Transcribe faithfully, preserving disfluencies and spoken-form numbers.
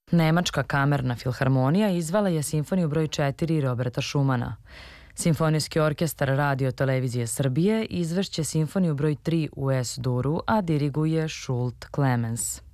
Nemačka kamerna filharmonija izvela je simfoniju broj četiri Roberta Šumana. Simfonijski orkestar Radio televizije Srbije izvešće simfoniju broj tri u S-duru, a diriguje Šult Clemens.